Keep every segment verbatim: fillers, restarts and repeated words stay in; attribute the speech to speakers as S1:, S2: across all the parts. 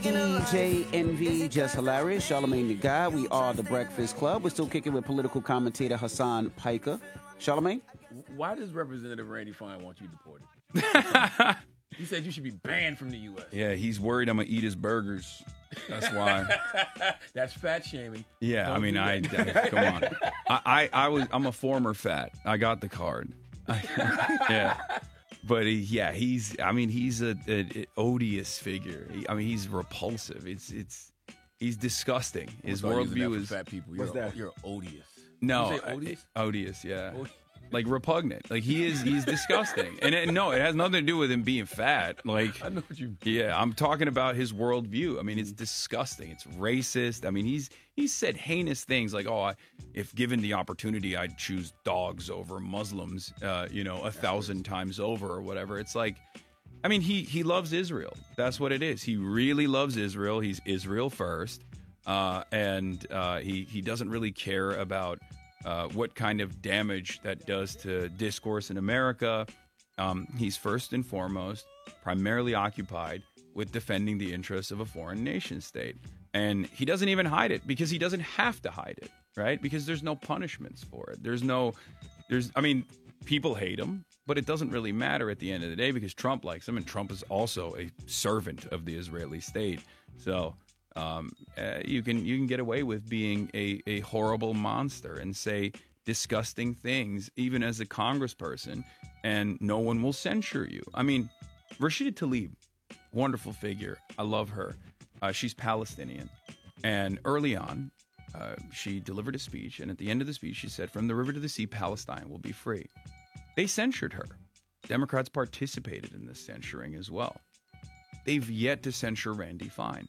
S1: D J Envy, Just Hilarious, Charlamagne the Guy. We are the Breakfast Club. We're still kicking with political commentator Hassan Piker. Charlamagne?
S2: Why does Representative Randy Fine want you deported? He said you should be banned from the U S
S3: Yeah, he's worried I'm going to eat his burgers. That's why.
S2: That's fat shaming.
S3: Yeah,
S2: Don't
S3: I mean, I, I come on. I, I, I was I'm a former fat. I got the card. Yeah. But he, yeah, he's. I mean, he's a, a, a odious figure. He, I mean, he's repulsive. It's it's he's disgusting. His worldview is
S2: fat people. You're,
S1: What's that?
S2: You're odious.
S3: no
S2: You say odious?
S3: I- odious. Yeah,
S2: Odious.
S3: like repugnant. Like he is. He's disgusting. And it, no, it has nothing to do with him being fat. Like
S2: I know what you.
S3: yeah, I'm talking about his worldview. I mean, it's disgusting. It's racist. I mean, he's he's said heinous things like, "Oh, I, if given the opportunity, I'd choose dogs over Muslims." Uh, you know, a thousand times over, or whatever. It's like, I mean, he he loves Israel. That's what it is. He really loves Israel. He's Israel first, uh, and uh, he he doesn't really care about uh, what kind of damage that does to discourse in America. Um, he's first and foremost primarily occupied with defending the interests of a foreign nation state. And he doesn't even hide it because he doesn't have to hide it, right? Because there's no punishments for it. There's no, there's, I mean, people hate him, but it doesn't really matter at the end of the day because Trump likes him, and Trump is also a servant of the Israeli state. So um, uh, you can you can get away with being a, a horrible monster and say disgusting things, even as a congressperson, and no one will censure you. I mean, Rashida Tlaib, wonderful figure. I love her. Uh, she's Palestinian. And early on, uh, she delivered a speech. And at the end of the speech, she said, "From the river to the sea, Palestine will be free." They censured her. Democrats participated in this censoring as well. They've yet to censure Randy Fine.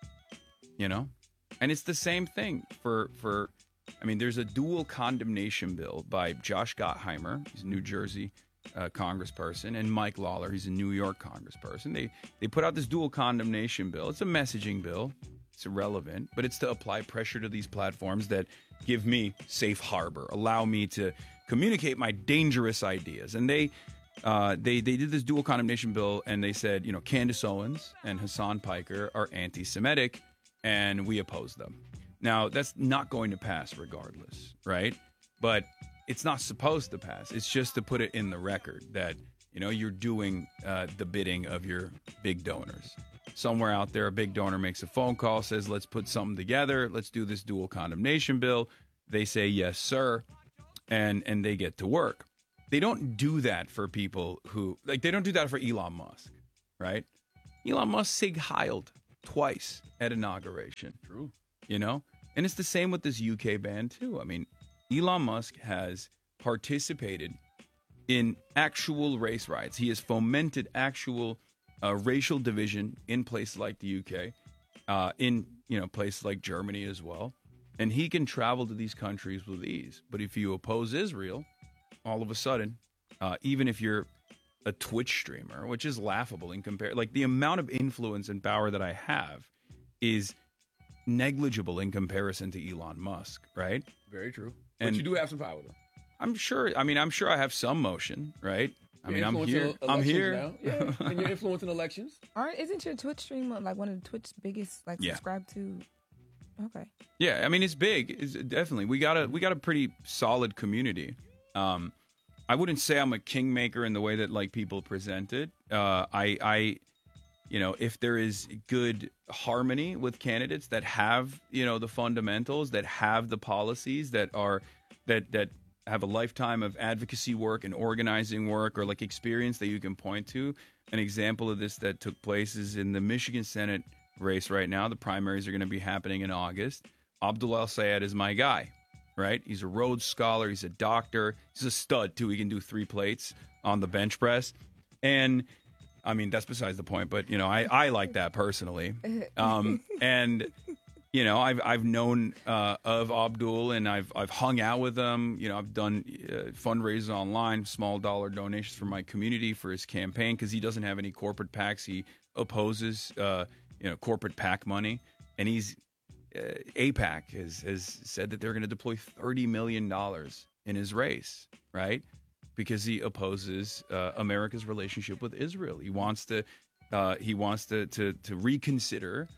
S3: You know? And it's the same thing for, for I mean, there's a dual condemnation bill by Josh Gottheimer. He's a New Jersey uh, congressperson, and Mike Lawler. He's a New York congressperson. They they put out this dual condemnation bill. It's a messaging bill. It's irrelevant, but it's to apply pressure to these platforms that give me safe harbor, allow me to communicate my dangerous ideas. And they uh, they they did this dual condemnation bill, and they said, you know, Candace Owens and Hassan Piker are anti-Semitic, and we oppose them. Now, that's not going to pass regardless, right? But it's not supposed to pass. It's just to put it in the record that, you know, you're doing uh, the bidding of your big donors. Somewhere out there, a big donor makes a phone call, says, let's put something together. Let's do this dual condemnation bill. They say, yes, sir. And, and they get to work. They don't do that for people who, like, they don't do that for Elon Musk, right? Elon Musk sig heiled twice at inauguration.
S2: True.
S3: You know? And it's the same with this U K ban, too. I mean, Elon Musk has participated in actual race riots. He has fomented actual uh, racial division in places like the U K, uh, in, you know, places like Germany as well. And he can travel to these countries with ease. But if you oppose Israel, all of a sudden, uh, even if you're a Twitch streamer, which is laughable in compare, like the amount of influence and power that I have is negligible in comparison to Elon Musk, right?
S2: Very true.
S3: And
S2: but you do have some power, though.
S3: I'm sure. I mean, I'm sure I have some motion, right? I
S2: You're
S3: mean, I'm
S2: influencing
S3: here. I'm
S2: elections
S3: here.
S2: now. Yeah, and you're influencing elections.
S4: Aren't isn't your Twitch stream like one of the Twitch biggest like
S3: Yeah.
S4: subscribe to? Okay.
S3: Yeah, I mean, it's big. It's definitely. We got a we got a pretty solid community. Um, I wouldn't say I'm a kingmaker in the way that like people present it. Uh, I I. You know, if there is good harmony with candidates that have, you know, the fundamentals, that have the policies, that are that that have a lifetime of advocacy work and organizing work or like experience that you can point to. An example of this that took place is in the Michigan Senate race right now. The primaries are going to be happening in August. Abdul El-Sayed is my guy, right? He's a Rhodes Scholar. He's a doctor. He's a stud, too. He can do three plates on the bench press. And I mean, that's besides the point, but, you know, I, I like that personally. Um, and, you know, I've I've known uh, of Abdul, and I've I've hung out with him. You know, I've done uh, fundraisers online, small dollar donations for my community for his campaign because he doesn't have any corporate PACs. He opposes, uh, you know, corporate PAC money. And he's, uh, AIPAC has, has said that they're going to deploy thirty million dollars in his race, right? Because he opposes uh, America's relationship with Israel. He wants to, uh, he wants to, to to reconsider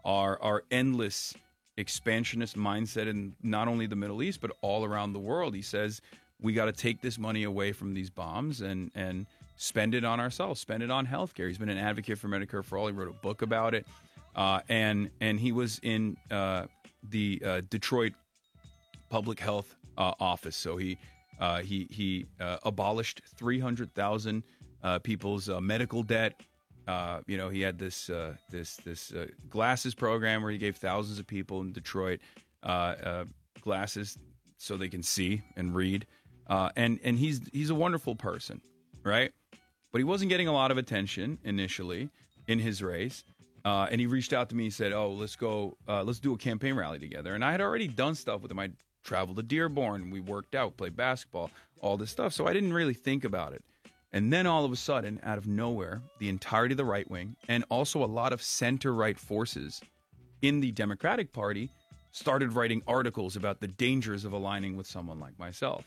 S3: our our endless expansionist mindset in not only the Middle East but all around the world. He says we got to take this money away from these bombs and and spend it on ourselves, spend it on healthcare. He's been an advocate for Medicare for All. He wrote a book about it, uh, and and he was in uh, the uh, Detroit Public Health uh, Office. So he uh, he he uh, abolished three hundred thousand uh, people's uh, medical debt. Uh, you know, he had this uh, this this uh, glasses program where he gave thousands of people in Detroit uh, uh, glasses so they can see and read. Uh, and and he's he's a wonderful person, right? But he wasn't getting a lot of attention initially in his race. Uh, and he reached out to me and said, "Oh, let's go, uh, let's do a campaign rally together." And I had already done stuff with him. I traveled to Dearborn, we worked out, played basketball, all this stuff. So I didn't really think about it. And then all of a sudden, out of nowhere, the entirety of the right wing and also a lot of center-right forces in the Democratic Party started writing articles about the dangers of aligning with someone like myself.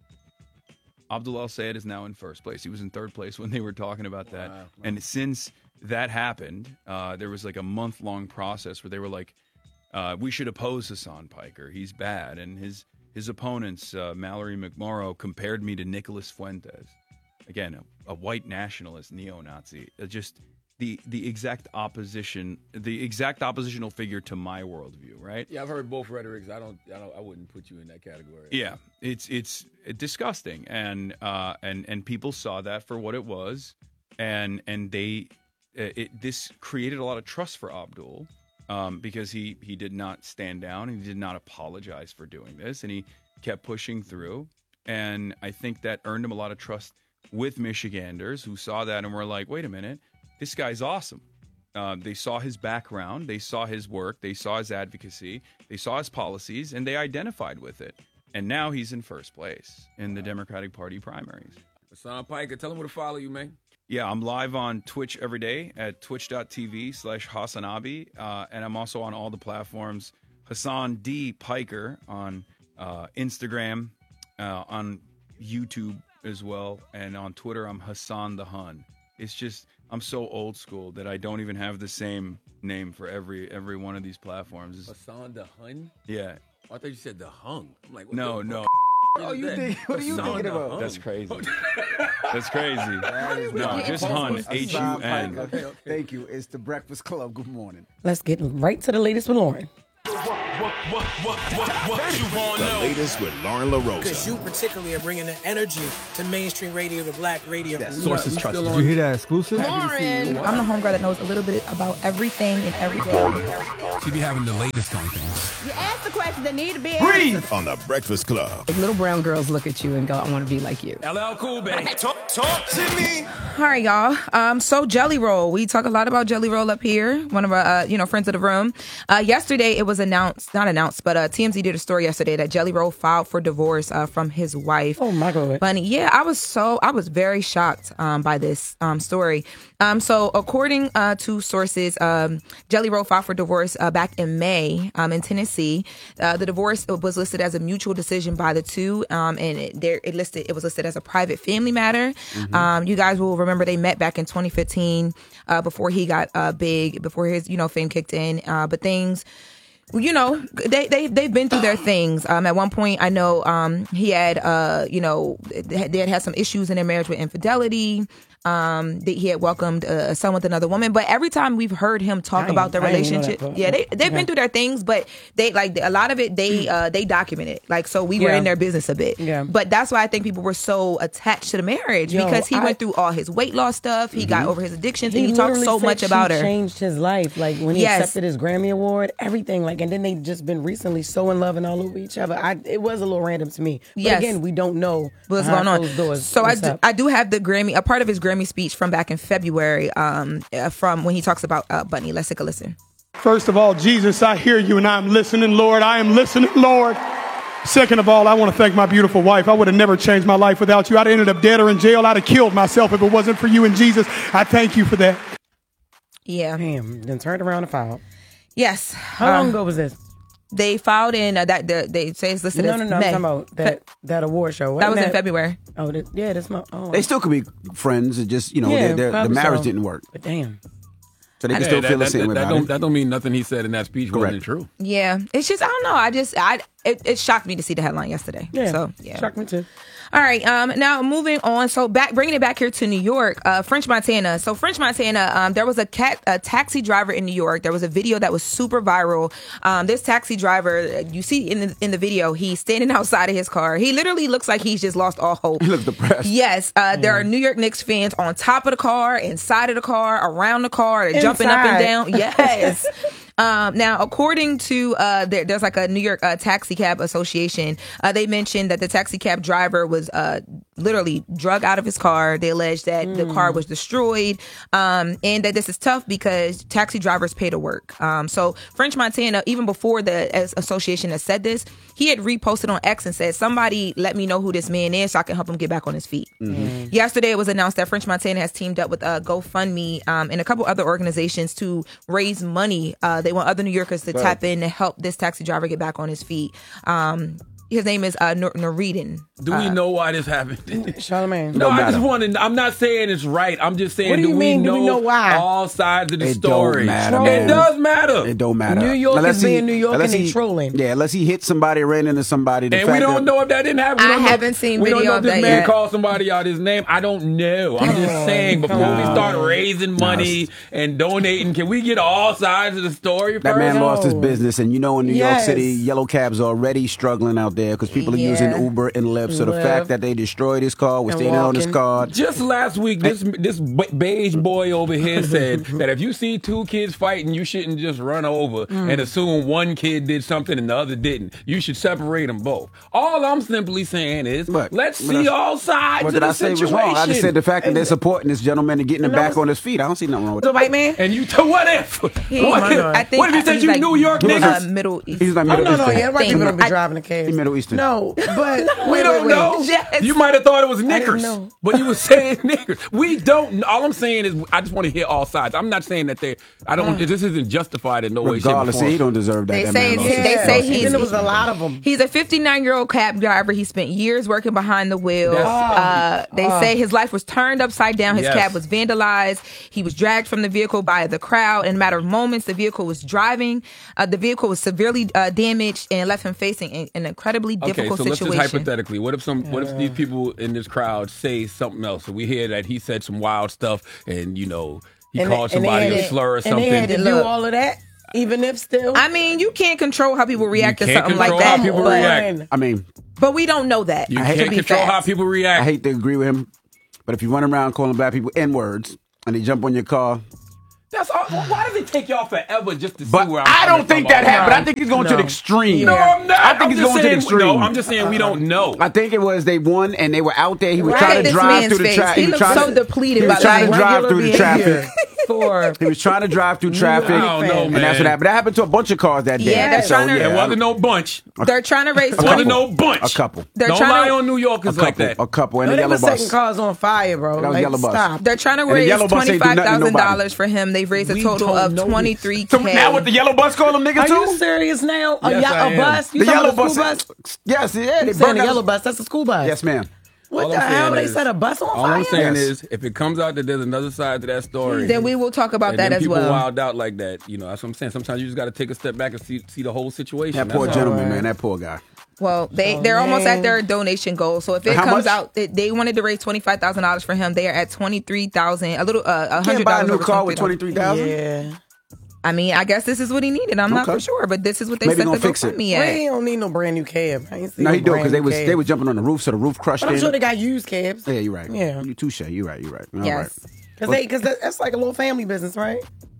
S3: Abdul El-Sayed is now in first place. He was in third place when they were talking about that. Wow, wow. And since that happened, uh, there was like a month-long process where they were like, uh, we should oppose Hassan Piker. He's bad. And his, his opponents, uh, Mallory McMorrow, compared me to Nicholas Fuentes. Again, a, a white nationalist, neo-Nazi, uh, just the the exact opposition, the exact oppositional figure to my worldview, right?
S2: Yeah, I've heard both rhetorics. I don't, I don't, I wouldn't put you in that category.
S3: Yeah, it's it's disgusting, and uh, and and people saw that for what it was, and and they, it this created a lot of trust for Abdul, um, because he he did not stand down, and he did not apologize for doing this, and he kept pushing through, and I think that earned him a lot of trust with Michiganders who saw that and were like, wait a minute, this guy's awesome. Uh, they saw his background, they saw his work, they saw his advocacy, they saw his policies, and they identified with it. And now he's in first place in the Democratic Party primaries.
S2: Hassan Piker, tell him where to follow you, man.
S3: Yeah, I'm live on Twitch every day at twitch.tv slash Hassanabi. Uh, and I'm also on all the platforms. Hassan D. Piker on uh, Instagram, uh, on YouTube as well, and on Twitter I'm Hassan the Hun. It's just I'm so old school that I don't even have the same name for every every one of these platforms. It's,
S2: Hassan the Hun?
S3: Yeah.
S2: Oh, I thought you said the hung. I'm like, what
S3: no,
S2: the
S3: no.
S1: Oh, you think? What are you
S2: Hassan
S1: thinking
S2: the
S1: about?
S2: Hun.
S3: That's crazy. That's crazy.
S1: That is
S3: No,
S1: not
S3: just
S1: possible.
S3: Hun. H U N.
S1: Okay, okay. Thank you. It's the Breakfast Club. Good morning.
S5: Let's get right to the latest with Lauren.
S6: What, what, what, what, what you want to
S7: The
S6: know?
S7: latest with Lauren LaRosa.
S8: Because you particularly are bringing the energy to mainstream radio, to black radio.
S9: Sources trusted. Did you hear that exclusive?
S4: Lauren, I'm the homegirl that knows a little bit about everything and everything.
S9: She be having the latest on things.
S10: You ask the questions that need to be
S7: Breathe
S10: answered.
S7: on the Breakfast Club.
S11: Like little brown girls look at you and go, I want to be like you.
S2: L L Cool, baby.
S6: Talk, talk to me.
S4: All right, y'all. Um, so Jelly Roll, we talk a lot about Jelly Roll up here. One of our, uh, you know, friends of the room. Uh, yesterday, it was announced, not announced, but uh, T M Z did a story yesterday that Jelly Roll filed for divorce uh, from his wife.
S5: Oh my God.
S4: Bunny. Yeah, I was so, I was very shocked um, by this um, story. Um, so according uh, to sources, um, Jelly Roll filed for divorce uh, back in May um, in Tennessee. Uh, the divorce was listed as a mutual decision by the two, um, and it, there it listed it was listed as a private family matter. Mm-hmm. Um, you guys will remember they met back in twenty fifteen uh, before he got uh, big, before his you know fame kicked in. Uh, but things. You know, they, they, they've been through their things. Um, at one point, I know um, he had, uh, you know, they had, they had had some issues in their marriage with infidelity. Um, they, he had welcomed a son with another woman. But every time we've heard him talk
S5: I
S4: about the
S5: I
S4: relationship,
S5: that,
S4: yeah, they, they've
S5: okay.
S4: been through their things, but they, like, a lot of it, they uh, they documented. Like, so we were
S5: Yeah.
S4: in their business a bit.
S5: Yeah.
S4: But that's why I think people were so attached to the marriage
S5: Yo,
S4: because he
S5: I-
S4: went through all his weight loss stuff. He got over his addictions, and he talked
S5: literally
S4: so
S5: said
S4: much
S5: she
S4: about her.
S5: changed his life. Like when he
S4: Yes.
S5: accepted his Grammy Award, everything. Like, and then they just been recently so in love and all over each other. I, it was a little random to me. But
S4: Yes.
S5: again, we don't know
S4: What's
S5: behind
S4: going on?
S5: closed doors.
S4: So I
S5: What's
S4: do,
S5: up?
S4: I do have the Grammy, a part of his Grammy speech from back in February, um, uh, from when he talks about uh, Bunny. Let's take a listen.
S12: First of all, Jesus, I hear you and I'm listening, Lord. I am listening, Lord. Second of all, I want to thank my beautiful wife. I would have never changed my life without you. I'd have ended up dead or in jail. I'd have killed myself if it wasn't for you and Jesus. I thank you for that.
S4: Yeah.
S5: Damn, then turned around and filed.
S4: Yes.
S5: How
S4: Um,
S5: long ago was this?
S4: They filed in uh, that the, they say it's listed
S5: No,
S4: as
S5: no, no. I'm
S4: May.
S5: talking about that, that award show.
S4: That
S5: Wasn't
S4: was in February.
S5: Oh, that, yeah, that's my. Oh,
S1: They still could be friends. It just, you know,
S5: Yeah,
S1: they're, they're, the
S5: probably
S1: marriage
S5: so.
S1: didn't work.
S5: But damn.
S1: So they can
S2: Yeah,
S1: still
S2: that,
S1: feel the
S2: that,
S1: same
S2: that,
S1: way
S2: that
S1: about
S2: don't,
S1: it.
S2: that don't mean nothing he said in that speech
S1: Correct.
S2: wasn't true.
S4: Yeah, it's just I don't know. I just I it, it shocked me to see the headline yesterday.
S5: Yeah,
S4: So yeah,
S5: shocked me too.
S4: All right. Um. Now moving on. So back, bringing it back here to New York. Uh, French Montana. So French Montana. Um. There was a cat, a taxi driver in New York. There was a video that was super viral. Um. This taxi driver, you see in the in the video, he's standing outside of his car. He literally looks like he's just lost all hope.
S1: He looks depressed.
S4: Yes. Uh. There are New York Knicks fans on top of the car, inside of the car, around the car. They're jumping up and
S5: Inside.
S4: down. Yes. Um, now, according to uh, there, there's like a New York uh, Taxi Cab Association, uh, they mentioned that the taxi cab driver was uh, literally drug out of his car. They alleged that mm. the car was destroyed, um, and that this is tough because taxi drivers pay to work. Um, so French Montana, even before the association has said this, he had reposted on X and said, "Somebody let me know who this man is so I can help him get back on his feet." Mm-hmm. Yesterday, it was announced that French Montana has teamed up with uh, GoFundMe um, and a couple other organizations to raise money. Uh, they want other New Yorkers to
S1: right.
S4: tap in to help this taxi driver get back on his feet. Um, his name is uh, Nur- Nureddin.
S2: Do we
S4: uh,
S2: know why this happened?
S5: Charlamagne.
S2: No, I just want to. I'm not saying it's right. I'm just saying,
S5: What do
S2: do,
S5: you
S2: we
S5: mean, do
S2: know,
S5: we know why?
S2: all sides of the
S1: It
S2: story?
S1: don't matter,
S2: It
S1: man.
S2: does matter.
S1: It don't matter.
S5: New York
S1: Unless
S5: is being
S1: he-
S5: New York
S1: unless
S5: and they
S1: he-
S5: trolling.
S1: Yeah, unless he hit somebody, ran into somebody. The
S2: And
S1: fact
S2: we don't
S1: that,
S2: know if that didn't happen. We
S4: I
S2: don't know-
S4: haven't seen
S2: we
S4: video
S2: don't know
S4: of
S2: if this
S4: that
S2: man
S4: yet.
S2: called somebody out his name. I don't know. I'm just
S5: Oh,
S2: saying before
S5: come
S2: we
S5: on.
S2: start raising money and donating, can we get all sides of the story first?
S1: That man
S5: No.
S1: lost his business, and you know in New York
S5: Yes.
S1: City, yellow cabs are already struggling out there because people are
S4: Yeah.
S1: using Uber and Lyft. So the
S5: Lyft.
S1: fact that they destroyed his car, was
S5: And
S1: standing on his
S5: walking.
S1: car.
S2: Just last week, this this b- beige boy over here said that if you see two kids fighting, you shouldn't just run over
S5: Mm.
S2: and assume one kid did something and the other didn't. You should separate them both. All I'm simply saying is,
S1: But-
S2: let's
S1: but
S2: see
S1: that's-
S2: all sides
S1: What
S2: of
S1: did
S2: the
S1: I say
S2: situation.
S1: was wrong? I just said the fact that they're supporting this gentleman and getting him
S5: No,
S1: back
S5: it's-
S1: on his feet. I don't see nothing wrong with
S5: The
S1: that.
S5: white man?
S2: And you, t- what if?
S4: He-
S2: what
S5: my
S2: if?
S5: God.
S4: I think
S2: What if he said
S4: he's
S2: you
S4: like,
S2: New York
S4: uh,
S2: niggas?
S4: Middle East.
S1: He's like
S5: Oh,
S1: Middle
S5: no, no,
S1: Eastern.
S5: yeah, white
S4: Thing.
S5: people don't be
S4: I-
S5: driving the cabs.
S1: He Middle Eastern.
S5: No, but
S2: We
S5: wait,
S2: don't
S5: wait,
S2: know.
S5: wait.
S4: Yes.
S2: You might have thought it was knickers,
S5: know.
S2: but you were saying knickers. We don't. All I'm saying is, I just want to hear all sides. I'm not saying that they. I don't. This isn't justified in no way, shape, or
S1: Regardless,
S2: form.
S1: he don't deserve that.
S4: They
S1: that
S4: say
S1: man lost
S4: they,
S1: his
S4: they
S1: job.
S4: say
S5: And
S4: he's
S5: then there was a lot of them.
S4: He's a fifty-nine year old cab driver. He spent years working behind the wheel.
S2: That's-
S4: Uh, they say his life was turned upside down. His
S2: Yes.
S4: cab was vandalized. He was dragged from the vehicle by the crowd. In a matter of moments, the vehicle was driving. Uh, the vehicle was severely uh, damaged and left him facing an, an incredibly
S2: Okay,
S4: difficult
S2: so let's just
S4: situation.
S2: hypothetically, what if some, what if these people in this crowd say something else? So we hear that he said some wild stuff, and you know he
S5: And
S2: called
S5: they- and they
S2: somebody
S5: had
S2: a
S5: to-
S2: slur or
S5: And
S2: something.
S5: they had to do
S4: Look.
S5: all of that, even if still.
S4: I mean, you can't control how people react
S2: You
S4: to
S2: can't
S4: something like
S2: control how
S4: that.
S2: people
S4: but,
S2: react.
S1: I mean,
S4: but we don't know that.
S2: you
S4: to
S2: can't
S4: be
S2: control
S4: facts.
S2: how people
S1: I
S2: react.
S1: hate to agree with him, but if you run around calling black people N words and they jump on your car,
S2: That's all. Why does it take y'all forever just to see
S1: but
S2: where I'm
S1: I
S2: coming
S1: don't think
S2: from
S1: that
S2: all
S1: happened.
S2: the
S1: I
S2: time?
S1: think he's going to
S5: No.
S1: the extreme.
S2: No, I'm not.
S1: I think
S2: I'm
S1: he's
S2: just
S1: going to the
S2: saying-
S1: extreme.
S2: No, I'm just saying we don't know.
S1: I think it was they won and they were out there. He was
S4: Right.
S1: trying to
S4: This
S1: drive
S4: man's
S1: through the
S4: face.
S1: traffic.
S4: He
S1: was
S4: looks
S1: trying
S4: so
S1: to,
S4: depleted
S1: He was
S4: by
S1: trying
S4: life.
S1: to drive through the
S5: Regular
S1: traffic.
S5: for
S1: He was trying to drive through traffic,
S2: I don't know,
S1: and
S2: man.
S1: that's what happened. That happened to a bunch of cars that day.
S4: Yeah, they're
S1: So,
S4: trying to-
S1: yeah,
S2: There wasn't no bunch.
S4: They're trying to raise
S2: There wasn't
S4: twenty.
S2: no bunch.
S1: a couple,
S4: They're
S2: Don't
S4: trying
S2: lie
S4: to.
S2: on New
S1: a
S2: Yorkers
S1: couple,
S2: like that.
S1: a couple, and
S5: no,
S1: a
S5: they
S1: yellow
S5: were setting
S1: bus.
S5: cars on fire, bro.
S1: That was
S5: like,
S1: yellow bus.
S5: stop.
S4: They're trying to
S1: And the
S4: raise
S1: yellow bus
S4: twenty
S1: ain't do
S4: five
S1: nothing to
S4: thousand
S1: nobody.
S4: dollars for him. They've raised a
S2: We
S4: total
S2: don't
S4: of
S2: know this.
S4: twenty three
S1: So
S4: k.
S1: now with the yellow bus call them niggas
S5: Are
S1: too?
S5: you serious now? A,
S2: Yes,
S5: ya-
S2: I
S5: a
S2: am.
S5: bus? You
S1: The
S5: talking
S1: yellow
S5: about a school
S1: bus.
S5: bus?
S1: Yes, yeah. They
S5: You saying
S1: burned
S5: a
S1: out-
S5: yellow bus? That's a school bus.
S1: Yes, ma'am.
S5: What
S2: All
S5: the
S2: I'm saying
S5: hell? They
S2: is-
S5: set a bus on
S2: All
S5: fire?
S2: I'm saying
S1: Yes.
S2: is, if it comes out that there's another side to that story,
S4: Then we will talk about
S2: and
S4: that
S2: then
S4: as
S2: people
S4: well.
S2: wild out like that. You know, that's what I'm saying. Sometimes you just got to take a step back and see see the whole situation.
S1: That
S2: That's
S1: poor
S2: all.
S1: gentleman, man. That poor guy.
S4: Well, they
S5: Oh,
S4: they're almost
S5: man.
S4: at their donation goal. So if it
S1: How
S4: comes
S1: much?
S4: out, they, they wanted to raise twenty five thousand dollars for him. They are at twenty three thousand, a little uh, a
S1: Can't
S4: hundred
S1: buy a
S4: dollars
S1: new
S4: over
S1: car with
S4: twenty
S1: twenty
S4: three
S1: three thousand.
S5: Yeah.
S4: I mean, I guess this is what he needed. I'm not
S1: Okay.
S4: for sure, but this is what they
S1: Maybe
S4: said
S1: gonna
S4: the
S1: fix it.
S4: GoFundMe
S5: Well,
S4: at.
S5: he don't need no brand new cab. I ain't seen
S1: No,
S5: no
S1: he do
S5: brand
S1: because they
S5: new
S1: was
S5: cab.
S1: they was jumping on the roof, so the roof crushed
S5: But I'm
S1: in.
S5: sure they got used cabs.
S1: Yeah, you're right.
S5: Yeah.
S1: you touche. You're right. You're right. All
S4: Yes.
S1: right.
S5: Because they, because that's like a little family business, right?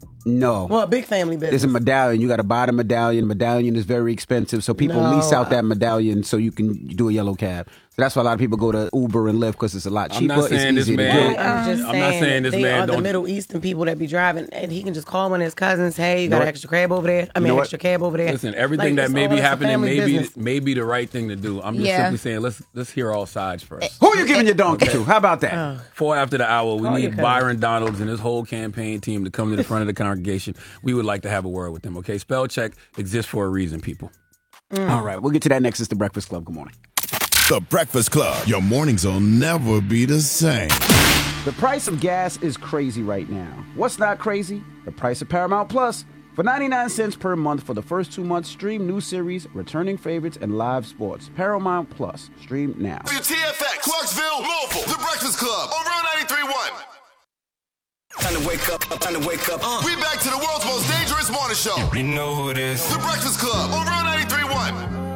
S1: No.
S5: Well, a big family
S1: There's
S5: business.
S1: a medallion. You got to buy the medallion. Medallion is very expensive, so people
S5: No,
S1: lease out
S5: I-
S1: that medallion so you can do a yellow cab. So that's why a lot of people go to Uber and Lyft because it's a lot
S2: I'm
S1: cheaper.
S2: not saying
S1: it's
S2: this
S1: easier to
S2: man-
S1: get.
S5: I'm just
S2: I'm
S5: saying,
S2: not saying this
S5: they
S2: man
S5: are the
S2: don't-
S5: Middle Eastern people that be driving, and he can just call one of his cousins. Hey, you got
S1: know
S5: an
S1: what?
S5: extra crab over there? I mean,
S1: know what?
S5: extra cab over there.
S2: Listen, everything
S5: Like,
S2: that
S5: it's
S2: may
S5: all-
S2: be
S5: it's a
S2: happening
S5: family
S2: may be,
S5: business.
S2: may be the right thing to do. I'm just
S4: Yeah.
S2: simply saying let's let's hear all sides first.
S1: Who you giving your donkey to? How about that?
S2: Four after the hour, we
S5: Call your
S2: need
S5: cousin.
S2: Byron Donalds and his whole campaign team to come to the front of the congregation. We would like to have a word with them, okay? Spell check exists for a reason, people.
S1: All right, we'll get to that next. It's the Breakfast Club. Good morning.
S7: The Breakfast Club. Your mornings will never be the same.
S1: The price of gas is crazy right now. What's not crazy? The price of Paramount Plus. For ninety-nine cents per month for the first two months, stream new series, returning favorites, and live sports. Paramount Plus. Stream now.
S6: W T F X, Clarksville, Louisville, The Breakfast Club on Real ninety-three point one.
S10: Time to wake up, time to wake up. Uh.
S6: We back to the world's most dangerous morning show.
S10: You know who it is.
S6: The Breakfast Club on Real ninety-three point one.